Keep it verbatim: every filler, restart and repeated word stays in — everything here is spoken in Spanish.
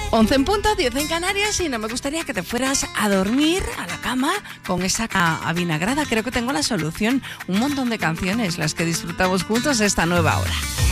once en punto, diez en Canarias, y no me gustaría que te fueras a dormir a la cama con esa avinagrada. Creo que tengo la solución. Un montón de canciones las que disfrutamos juntos esta nueva hora.